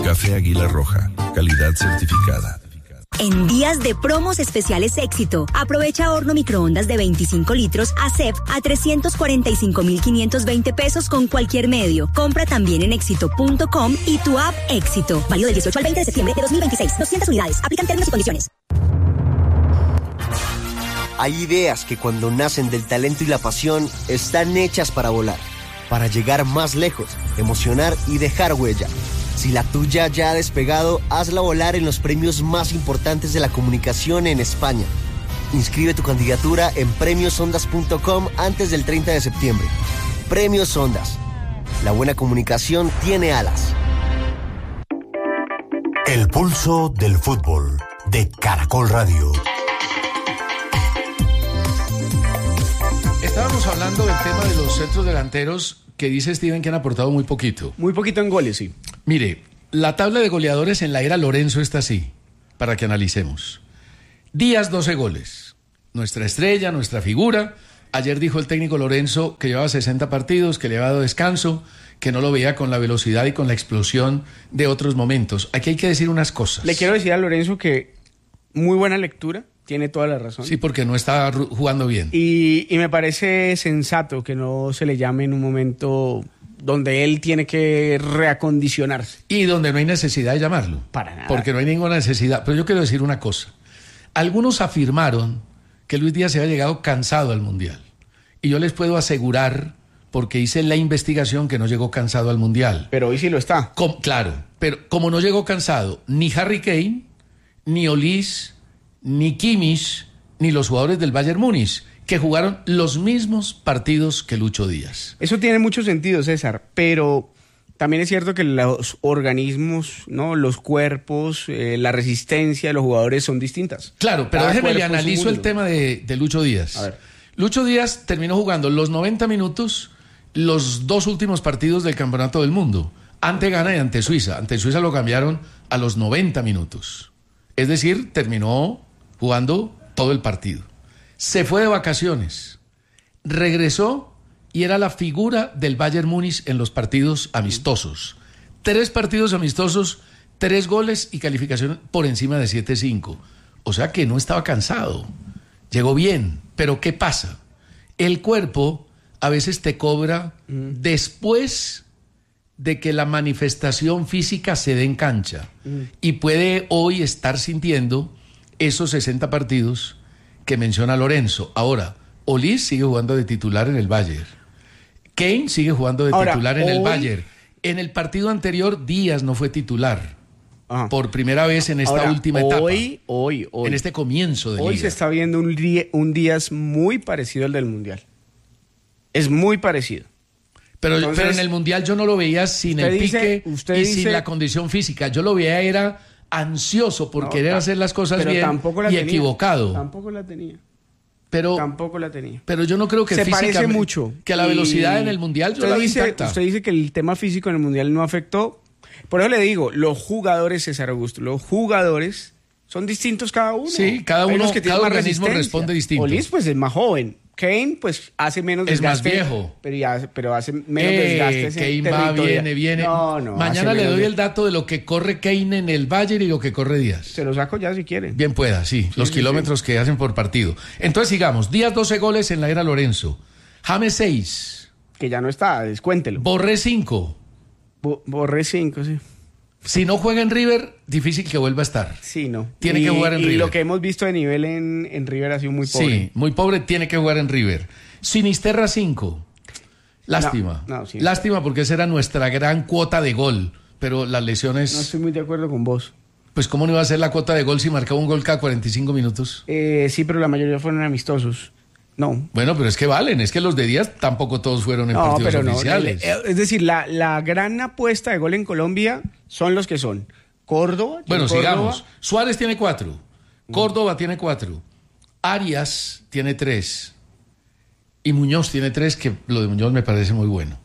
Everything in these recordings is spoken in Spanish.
Café Águila Roja, calidad certificada. En días de promos especiales Éxito, aprovecha horno microondas de 25 litros ASEF a 345.520 pesos con cualquier medio. Compra también en éxito.com y tu app Éxito. Válido del 18 al 20 de septiembre de 2026. 200 unidades. Aplican términos y condiciones. Hay ideas que cuando nacen del talento y la pasión están hechas para volar, para llegar más lejos, emocionar y dejar huella. Si la tuya ya ha despegado, hazla volar en los premios más importantes de la comunicación en España. Inscribe tu candidatura en premiosondas.com antes del 30 de septiembre. Premios Ondas. La buena comunicación tiene alas. El pulso del fútbol de Caracol Radio. Estábamos hablando del tema de los centros delanteros que dice Steven que han aportado muy poquito. Muy poquito en goles, sí. Mire, la tabla de goleadores en la era Lorenzo está así, para que analicemos. Díaz, 12 goles. Nuestra estrella, nuestra figura. Ayer dijo el técnico Lorenzo que llevaba 60 partidos, que le había dado descanso, que no lo veía con la velocidad y con la explosión de otros momentos. Aquí hay que decir unas cosas. Le quiero decir a Lorenzo que muy buena lectura. Tiene toda la razón. Sí, porque no está jugando bien. Y me parece sensato que no se le llame en un momento donde él tiene que reacondicionarse. Y donde no hay necesidad de llamarlo. Para nada. Porque no hay ninguna necesidad. Pero yo quiero decir una cosa. Algunos afirmaron que Luis Díaz se había llegado cansado al Mundial. Y yo les puedo asegurar, porque hice la investigación, que no llegó cansado al Mundial. Pero hoy sí lo está. Claro, pero como no llegó cansado ni Harry Kane, ni Olís, ni Kimmich, ni los jugadores del Bayern Múnich, que jugaron los mismos partidos que Lucho Díaz. Eso tiene mucho sentido, César, pero también es cierto que los organismos, ¿no? Los cuerpos, la resistencia de los jugadores son distintas. Claro, pero déjeme le analizo el tema de Lucho Díaz. A ver. Lucho Díaz terminó jugando los 90 minutos, los dos últimos partidos del Campeonato del Mundo, ante Ghana y ante Suiza. Ante Suiza lo cambiaron a los 90 minutos. Es decir, terminó jugando todo el partido. Se fue de vacaciones, regresó y era la figura del Bayern Múnich en los partidos amistosos. 3 partidos amistosos, 3 goles y calificación por encima de 7.5. O sea que no estaba cansado, llegó bien. Pero ¿qué pasa? El cuerpo a veces te cobra después de que la manifestación física se dé en cancha. Y puede hoy estar sintiendo esos 60 partidos que menciona Lorenzo. Ahora, Olís sigue jugando de titular en el Bayern. Kane sigue jugando de titular en el Bayern. En el partido anterior, Díaz no fue titular. Ajá. Por primera vez en esta última etapa. Hoy. En este comienzo de Hoy liga. se está viendo un Díaz muy parecido al del Mundial. Es muy parecido. Pero en el Mundial yo no lo veía sin el pique y sin la condición física. Yo lo veía era ansioso por querer hacer las cosas bien y equivocado. Tampoco la tenía. Pero yo no creo que se físicamente parece mucho. Que a la velocidad en el Mundial yo la vi intacta. Usted dice que el tema físico en el Mundial no afectó. Por eso le digo, los jugadores, César Augusto, los jugadores son distintos cada uno. Sí, cada organismo responde distinto. Olís pues es más joven. Kane, pues, hace menos desgaste. Es más viejo. Pero hace menos desgaste. Kane va, viene. No, mañana le doy el dato de lo que corre Kane en el Bayern y lo que corre Díaz. Se lo saco ya si quiere. Bien pueda, sí. Los kilómetros que hacen por partido. Entonces, sigamos. Díaz, 12 goles en la era Lorenzo. James, 6. Que ya no está, descuéntelo. Borré, 5. Borré 5, sí. Si no juega en River, difícil que vuelva a estar. Sí, no. Tiene que jugar en River. Y lo que hemos visto de nivel en River ha sido muy pobre. Sí, muy pobre, tiene que jugar en River. Sinisterra, 5. Lástima. Sí. Lástima porque esa era nuestra gran cuota de gol. Pero las lesiones... No estoy muy de acuerdo con vos. Pues ¿cómo no iba a ser la cuota de gol si marcaba un gol cada 45 minutos? Sí, pero la mayoría fueron amistosos. No. Bueno, pero es que valen, es que los de Díaz tampoco todos fueron en partidos oficiales. Es decir, la gran apuesta de gol en Colombia son los que son. Córdoba. Bueno, sigamos. Suárez tiene 4. Córdoba tiene 4. Arias tiene 3. Y Muñoz tiene 3, que lo de Muñoz me parece muy bueno.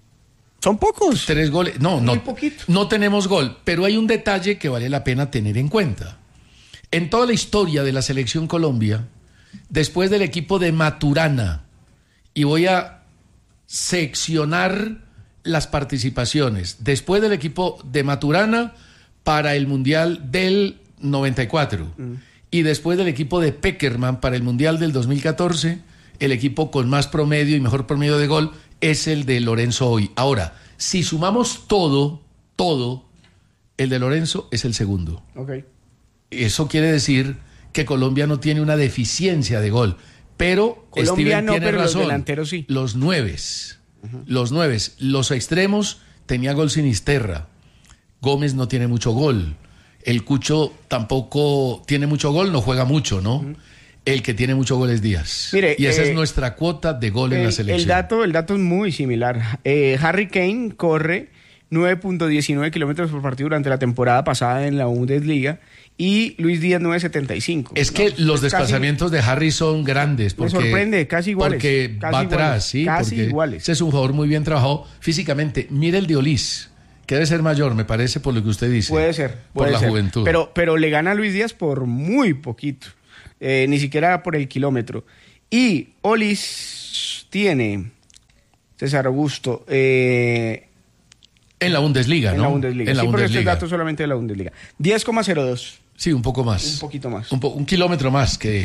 Son pocos. 3 goles. No tenemos gol, pero hay un detalle que vale la pena tener en cuenta. En toda la historia de la selección Colombia, después del equipo de Maturana, y voy a seccionar las participaciones, después del equipo de Maturana para el Mundial del 94. Y después del equipo de Pekerman para el Mundial del 2014, el equipo con más promedio y mejor promedio de gol es el de Lorenzo hoy. Ahora, si sumamos todo, el de Lorenzo es el segundo. Okay. Eso quiere decir que Colombia no tiene una deficiencia de gol. Pero Colombia Steven no, tiene pero razón. los delanteros sí. Los nueves. Los extremos tenía gol Sinisterra. Gómez no tiene mucho gol. El Cucho tampoco tiene mucho gol, no juega mucho, ¿no? El que tiene mucho gol es Díaz. Mire, y esa es nuestra cuota de gol en la selección. El dato es muy similar. Harry Kane corre 9.19 kilómetros por partido durante la temporada pasada en la Bundesliga y Luis Díaz 9.75. Es que los desplazamientos de Harry son grandes. Me sorprende, casi iguales. Porque casi va iguales, atrás, sí. Casi porque iguales. ese es un jugador muy bien trabajado físicamente. Mire el de Olís, que debe ser mayor, me parece, por lo que usted dice. Puede ser. Por la juventud. Pero le gana a Luis Díaz por muy poquito. Ni siquiera por el kilómetro. Y Olís tiene, César Augusto, en la Bundesliga, ¿no? En la Bundesliga. En la sí, porque Bundesliga. este dato solamente de la Bundesliga. 10,02. Sí, un poco más. Un poquito más. Un kilómetro más que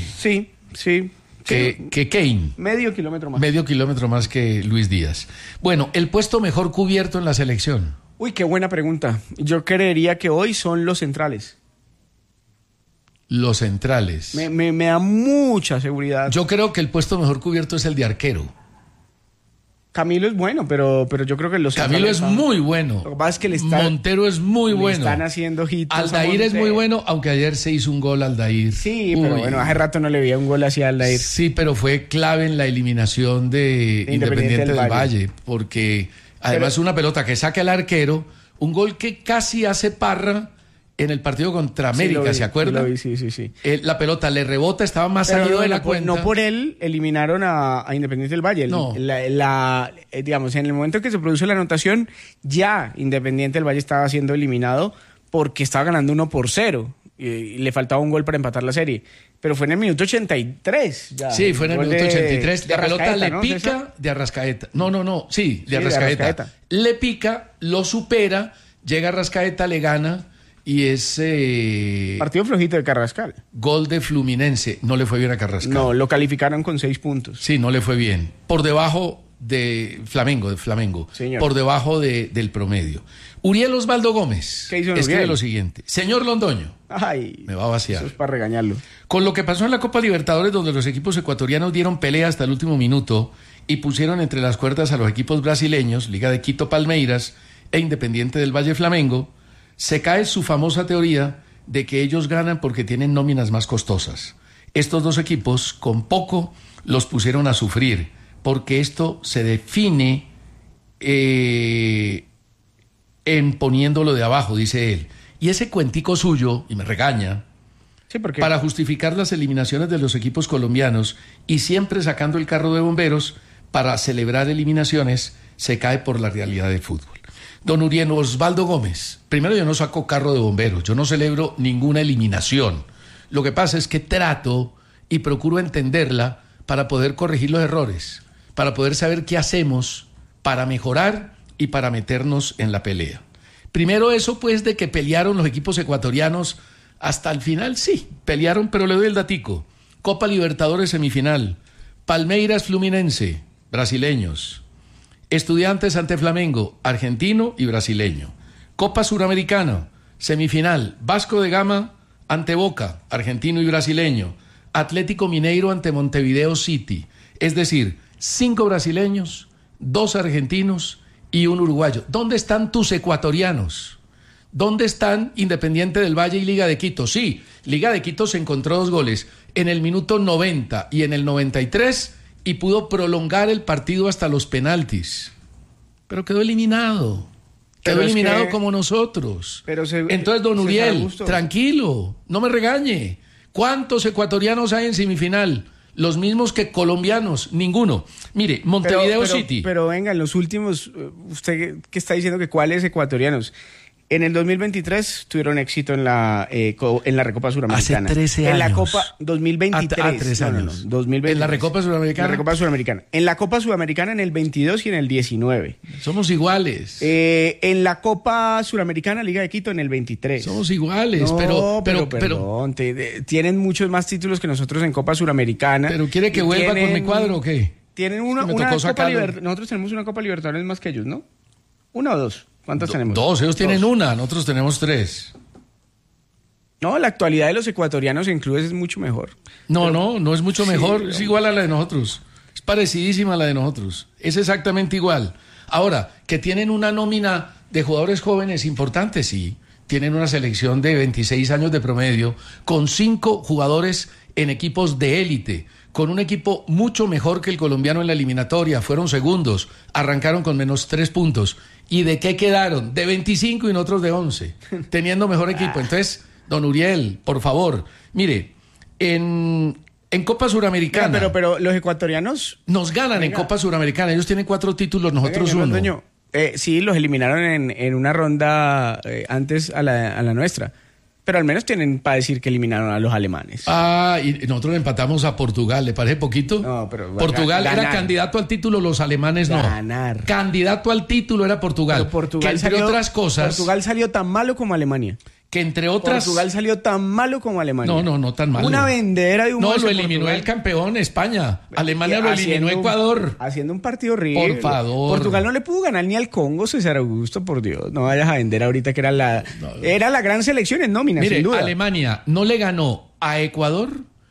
Kane. Medio kilómetro más. Medio kilómetro más que Luis Díaz. Bueno, el puesto mejor cubierto en la selección. Uy, qué buena pregunta. Yo creería que hoy son los centrales. Los centrales. Me da mucha seguridad. Yo creo que el puesto mejor cubierto es el de arquero. Camilo es bueno, pero yo creo que los Camilo es muy bueno. Lo que pasa es que Montero es muy bueno. Están haciendo hitos. Aldair es muy bueno, aunque ayer se hizo un gol Aldair. Sí, pero bueno, hace rato no le veía un gol hacia Aldair. Sí, pero fue clave en la eliminación de Independiente del Valle, porque además una pelota que saca el arquero, un gol que casi hace Parra en el partido contra América, ¿se acuerda? Sí. La pelota le rebota, estaba más salido de la cuenta. No por él eliminaron a Independiente del Valle. No. Digamos, en el momento en que se produce la anotación, ya Independiente del Valle estaba siendo eliminado porque estaba ganando 1-0 y le faltaba un gol para empatar la serie. Pero fue en el minuto 83. Ya. Sí, fue en el minuto 83. La pelota le pica, César? de Arrascaeta. No. Sí, de Arrascaeta. Arrascaeta. Le pica, lo supera, llega Arrascaeta, le gana. Y ese partido flojito de Carrascal. Gol de Fluminense, no le fue bien a Carrascal. No, lo calificaron con 6 puntos. Sí, no le fue bien. Por debajo de Flamengo. Señor. Por debajo del promedio. Uriel Osvaldo Gómez. ¿Qué hizo escribe Uriel? lo siguiente. Señor Londoño. Ay, me va a vaciar. Eso es para regañarlo. Con lo que pasó en la Copa Libertadores, donde los equipos ecuatorianos dieron pelea hasta el último minuto y pusieron entre las cuerdas a los equipos brasileños, Liga de Quito Palmeiras e Independiente del Valle Flamengo, se cae su famosa teoría de que ellos ganan porque tienen nóminas más costosas. Estos dos equipos, con poco, los pusieron a sufrir, porque esto se define en poniéndolo de abajo, dice él. Y ese cuentico suyo, y me regaña, sí, porque para justificar las eliminaciones de los equipos colombianos y siempre sacando el carro de bomberos para celebrar eliminaciones, se cae por la realidad del fútbol. Don Uriel Osvaldo Gómez, primero, yo no saco carro de bomberos, yo no celebro ninguna eliminación. Lo que pasa es que trato y procuro entenderla para poder corregir los errores, para poder saber qué hacemos para mejorar y para meternos en la pelea. Primero eso, pues, de que pelearon los equipos ecuatorianos hasta el final, sí, pelearon, pero le doy el datico. Copa Libertadores semifinal, Palmeiras Fluminense, brasileños. Estudiantes ante Flamengo, argentino y brasileño. Copa Suramericana, semifinal, Vasco de Gama ante Boca, argentino y brasileño. Atlético Mineiro ante Montevideo City. Es decir, 5 brasileños, 2 argentinos y 1 uruguayo. ¿Dónde están tus ecuatorianos? ¿Dónde están Independiente del Valle y Liga de Quito? Sí, Liga de Quito se encontró 2 goles en el minuto 90 y en el 93 y pudo prolongar el partido hasta los penaltis. Pero quedó eliminado. Quedó eliminado como nosotros. Entonces, don Uriel, tranquilo, no me regañe. ¿Cuántos ecuatorianos hay en semifinal? Los mismos que colombianos, ninguno. Mire, Montevideo City. Pero venga, en los últimos, usted que está diciendo que cuáles ecuatorianos. En el 2023 tuvieron éxito en la Recopa Suramericana. Hace 13 años. En la Copa 2023. 3 años. No, 2023. ¿En la Recopa Suramericana? En la Recopa Suramericana. En la Copa Sudamericana en el 22 y en el 19. Somos iguales. En la Copa Suramericana, Liga de Quito, en el 23. Somos iguales, No, pero perdón, tienen muchos más títulos que nosotros en Copa Suramericana. ¿Pero quiere que vuelva con mi cuadro o qué? Tienen Es una que me tocó Copa sacarlo. Libertadores. Nosotros tenemos una Copa Libertadores más que ellos, ¿no? ¿Una o dos? ¿Cuántas tenemos? 2, ellos tienen una, nosotros tenemos 3. No, la actualidad de los ecuatorianos en clubes es mucho mejor. No es mucho mejor, Sí, es igual a la de nosotros. Es parecidísima a la de nosotros. Es exactamente igual. Ahora, que tienen una nómina de jugadores jóvenes importantes, sí. Tienen una selección de 26 años de promedio, con 5 jugadores en equipos de élite, con un equipo mucho mejor que el colombiano en la eliminatoria. Fueron segundos, arrancaron con menos 3 puntos. ¿Y de qué quedaron? De 25 y nosotros de 11, teniendo mejor equipo. Entonces, don Uriel, por favor, mire, en Copa Suramericana... Pero los ecuatorianos... Nos ganan en Copa Suramericana. Ellos tienen 4 títulos, nosotros Venga, 1. Londoño, sí, los eliminaron en una ronda antes a la nuestra. Pero al menos tienen para decir que eliminaron a los alemanes. Ah, y nosotros empatamos a Portugal, ¿le parece poquito? No, pero Portugal ganar. Era candidato al título, los alemanes no. Ganar. Candidato al título era Portugal. Pero Portugal que entre salió, otras cosas... Portugal salió tan malo como Alemania. Que entre otras... Portugal salió tan malo como Alemania. No tan malo. Una vendedera de humo. No, lo hacia eliminó Portugal. el campeón, España. Alemania lo eliminó Ecuador. Haciendo un partido horrible. Por favor. Portugal no le pudo ganar ni al Congo, César Augusto, por Dios. No vayas a vender ahorita que era la gran selección en nómina, Mire, sin duda. Alemania no le ganó a Ecuador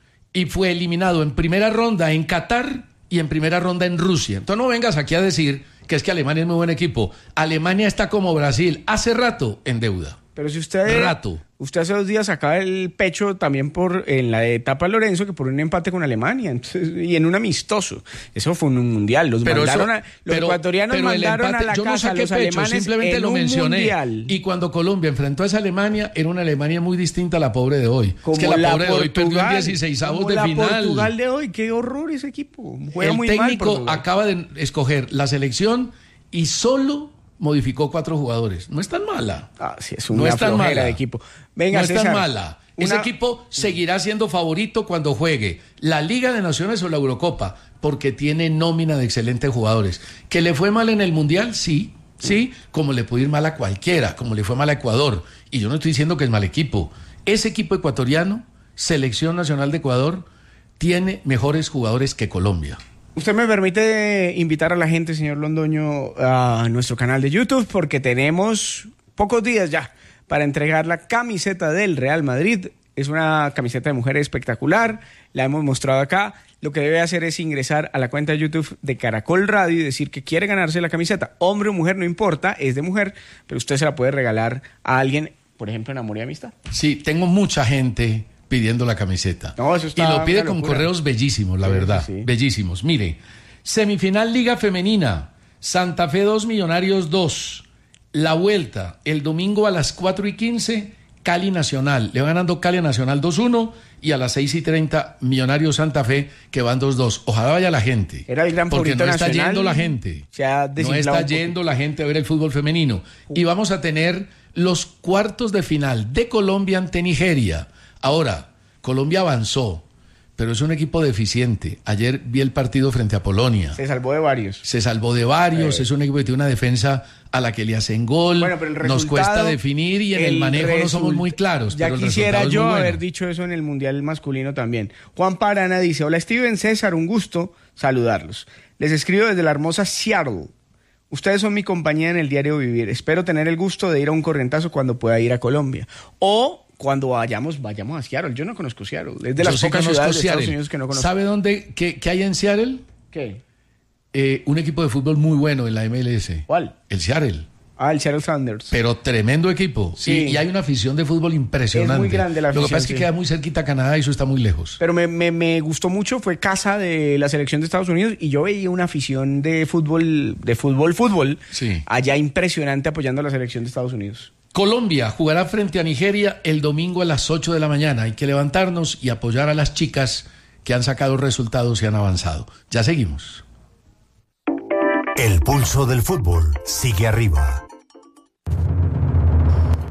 y fue eliminado en primera ronda en Qatar y en primera ronda en Rusia. Entonces no vengas aquí a decir que es que Alemania es muy buen equipo. Alemania está como Brasil, hace rato en deuda. Pero si usted hace 2 días sacaba el pecho también en la etapa Lorenzo, que por un empate con Alemania, entonces, y en un amistoso. Eso fue un mundial. Los ecuatorianos mandaron a la yo casa no saqué a los pecho, alemanes simplemente en lo un mencioné. mundial. Y cuando Colombia enfrentó a esa Alemania, era una Alemania muy distinta a la pobre de hoy. Como es que la pobre Portugal, de hoy perdió en 16avos de la final. Portugal de hoy, qué horror ese equipo. Juega El muy mal técnico Portugal. acaba de escoger la selección y solo modificó 4 jugadores. No es tan mala. Sí, es una flojera de equipo. Venga, no es César, tan mala. Ese equipo seguirá siendo favorito cuando juegue la Liga de Naciones o la Eurocopa, porque tiene nómina de excelentes jugadores. ¿Que le fue mal en el Mundial? Sí, como le puede ir mal a cualquiera, como le fue mal a Ecuador. Y yo no estoy diciendo que es mal equipo. Ese equipo ecuatoriano, Selección Nacional de Ecuador, tiene mejores jugadores que Colombia. Usted me permite invitar a la gente, señor Londoño, a nuestro canal de YouTube, porque tenemos pocos días ya para entregar la camiseta del Real Madrid. Es una camiseta de mujer espectacular, la hemos mostrado acá. Lo que debe hacer es ingresar a la cuenta de YouTube de Caracol Radio y decir que quiere ganarse la camiseta. Hombre o mujer, no importa, es de mujer, pero usted se la puede regalar a alguien, por ejemplo, en Amor y Amistad. Sí, tengo mucha gente pidiendo la camiseta. No, eso está y lo pide una con locura. correos bellísimos, la verdad. Sí. Bellísimos. Mire, semifinal Liga Femenina, Santa Fe 2, Millonarios 2. La vuelta, el domingo a las 4:15, Cali Nacional. Le va ganando Cali Nacional 2-1 y a las 6:30, Millonarios Santa Fe, que van 2-2. Ojalá vaya la gente. Era el gran porque favorito no está nacional. yendo la gente. Se ha No desinflado está un poco. yendo la gente a ver el fútbol femenino. Y vamos a tener los cuartos de final de Colombia ante Nigeria. Ahora, Colombia avanzó, pero es un equipo deficiente. Ayer vi el partido frente a Polonia. Se salvó de varios. Es un equipo que tiene una defensa a la que le hacen gol. Bueno, pero el resultado, nos cuesta definir y en el manejo no somos muy claros. Ya pero el quisiera resultado es yo muy bueno. haber dicho eso en el Mundial masculino también. Juan Parana dice: hola Steven, César, un gusto saludarlos. Les escribo desde la hermosa Seattle. Ustedes son mi compañía en el diario vivir. Espero tener el gusto de ir a un corrientazo cuando pueda ir a Colombia. O cuando vayamos a Seattle. Yo no conozco Seattle. Es de las Yo sí pocas conozco ciudades de Estados Seattle. Unidos que no conozco. ¿Sabe dónde qué hay en Seattle? ¿Qué? Un equipo de fútbol muy bueno en la MLS. ¿Cuál? El Seattle. El Seattle Sounders. Pero tremendo equipo. Sí. Y hay una afición de fútbol impresionante. Es muy grande la afición, Lo que pasa es que sí. queda muy cerquita a Canadá y eso está muy lejos. Pero me gustó mucho, fue casa de la selección de Estados Unidos y yo veía una afición de fútbol, Sí. allá impresionante apoyando a la selección de Estados Unidos. Colombia jugará frente a Nigeria el domingo a las 8 de la mañana. Hay que levantarnos y apoyar a las chicas que han sacado resultados y han avanzado. Ya seguimos. El pulso del fútbol sigue arriba.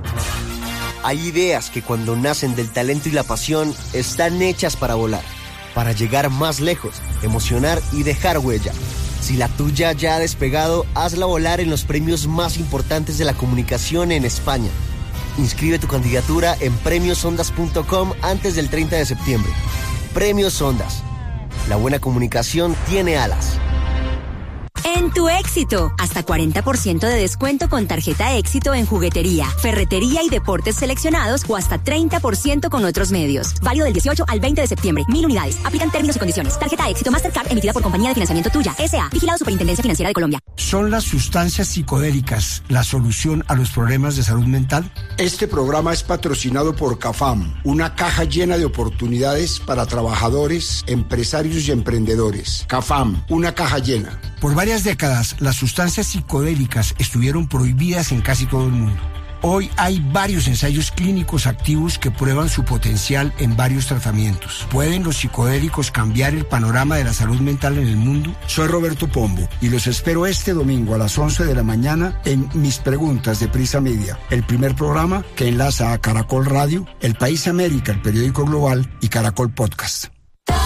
Hay ideas que cuando nacen del talento y la pasión están hechas para volar, para llegar más lejos, emocionar y dejar huella. Si la tuya ya ha despegado, hazla volar en los premios más importantes de la comunicación en España. Inscribe tu candidatura en premiosondas.com antes del 30 de septiembre. Premios Ondas. La buena comunicación tiene alas. En tu éxito, hasta 40% de descuento con tarjeta éxito en juguetería, ferretería y deportes seleccionados o hasta 30% con otros medios. Válido del 18 al 20 de septiembre. 1000 unidades. Aplican términos y condiciones. Tarjeta éxito Mastercard emitida por Compañía de Financiamiento Tuya, S.A. Vigilado Superintendencia Financiera de Colombia. ¿Son las sustancias psicodélicas la solución a los problemas de salud mental? Este programa es patrocinado por CAFAM, una caja llena de oportunidades para trabajadores, empresarios y emprendedores. CAFAM, una caja llena. Por varias décadas, las sustancias psicodélicas estuvieron prohibidas en casi todo el mundo. Hoy hay varios ensayos clínicos activos que prueban su potencial en varios tratamientos. ¿Pueden los psicodélicos cambiar el panorama de la salud mental en el mundo? Soy Roberto Pombo y los espero este domingo a las 11 de la mañana en Mis Preguntas de Prisa Media, el primer programa que enlaza a Caracol Radio, El País América, el periódico global, y Caracol Podcast.